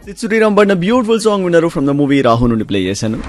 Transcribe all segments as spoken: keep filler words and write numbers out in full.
Ram but a beautiful song winner from the movie Rahu నుండి play చేశాను.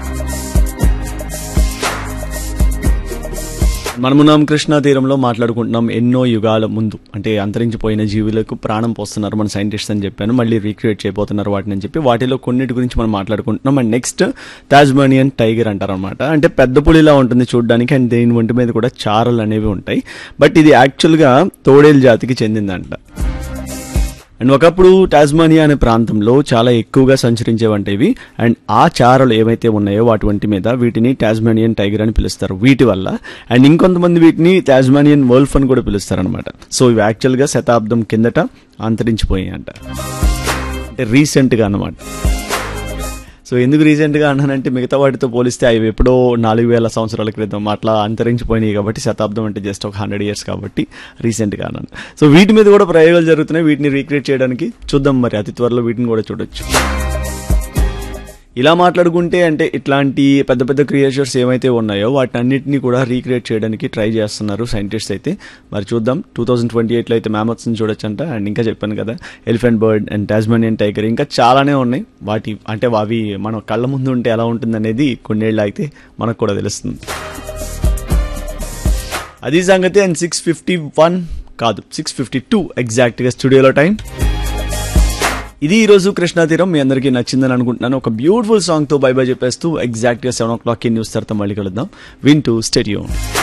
మనమున్నాం కృష్ణా తీరంలో మాట్లాడుకుంటున్నాం ఎన్నో యుగాల ముందు అంటే అంతరించిపోయిన జీవులకు ప్రాణం పోస్తున్నారు మన సైంటిస్ట్ అని చెప్పాను. మళ్ళీ రీక్రియేట్ చేయబోతున్నారు వాటిని అని చెప్పి వాటిలో కొన్నిటి గురించి మనం మాట్లాడుకుంటున్నాం. అండ్ నెక్స్ట్ టాస్మానియన్ టైగర్ అంటారు అనమాట. అంటే పెద్ద పులిలా ఉంటుంది చూడడానికి అండ్ దీని ఒంటి మీద కూడా చారలు అనేవి ఉంటాయి. బట్ ఇది యాక్చువల్గా తోడేలు జాతికి చెందిందంట. అండ్ ఒకప్పుడు టాస్మానియా అనే ప్రాంతంలో చాలా ఎక్కువగా సంచరించేవంటివి. అండ్ ఆ చారలు ఏవైతే ఉన్నాయో వాటి వంటి మీద వీటిని టాస్మానియన్ టైగర్ అని పిలుస్తారు వీటి వల్ల. అండ్ ఇంకొంతమంది వీటిని టాస్మానియన్ వోల్ఫ్ అని కూడా పిలుస్తారు అనమాట. సో ఇవి యాక్చువల్గా శతాబ్దం కిందట అంతరించిపోయాయి అంట, అంటే రీసెంట్గా అనమాట. సో ఎందుకు రీసెంట్గా అన్నానంటే మిగతా వాటితో పోలిస్తే అవి ఎప్పుడో నాలుగు వేల సంవత్సరాల క్రితం అట్లా అంతరించిపోయినాయి కాబట్టి శతాబ్దం అంటే జస్ట్ ఒక హండ్రెడ్ ఇయర్స్ కాబట్టి రీసెంట్గా అన్నాను. సో వీటి మీద కూడా ప్రయోగాలు జరుగుతున్నాయి వీటిని రీక్రియేట్ చేయడానికి. చూద్దాం మరి అతి త్వరలో వీటిని కూడా చూడొచ్చు. ఇలా మాట్లాడుకుంటే అంటే ఇట్లాంటి పెద్ద పెద్ద క్రియేచర్స్ ఏమైతే ఉన్నాయో వాటి అన్నింటినీ కూడా రీక్రియేట్ చేయడానికి ట్రై చేస్తున్నారు సైంటిస్ట్ అయితే. మరి చూద్దాం టూ థౌజండ్ ట్వంటీ ఎయిట్లో అయితే మ్యామత్స్ని చూడొచ్చంట. అండ్ ఇంకా చెప్పాను కదా elephant bird and Tasmanian tiger ఇంకా చాలానే ఉన్నాయి. వాటి అంటే అవి మన కళ్ళ ముందు ఉంటే ఎలా ఉంటుంది అనేది కొన్నేళ్ళు అయితే మనకు కూడా తెలుస్తుంది. అది సంగతి. అండ్ సిక్స్ ఫిఫ్టీ వన్ కాదు సిక్స్ ఫిఫ్టీ టూ ఎగ్జాక్ట్గా స్టూడియోలో టైం. ఇది ఈరోజు కృష్ణా తీరం మీ అందరికీ నచ్చిందని అనుకుంటున్నాను. ఒక బ్యూటిఫుల్ సాంగ్తో బై బై చెప్పేస్తూ ఎగ్జాక్ట్గా సెవెన్ ఓ క్లాక్కి న్యూస్ తర్వాత మళ్ళీ కలుద్దాం. వింటూ స్టేడియో.